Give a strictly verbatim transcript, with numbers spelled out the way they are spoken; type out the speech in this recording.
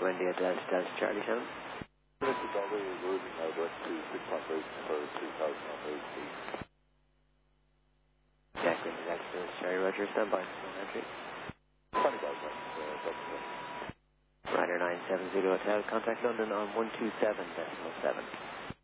India, Delta, Delta, Charlie seven. This is already routing uh, west to six hundred for three thousand on those feet. Jack India, Delta, Delta, Charlie, Roger, standby. Entry. twenty thousand, uh, that's it. Rider nine seven zero Hotel, contact London on one two seven decimal seven.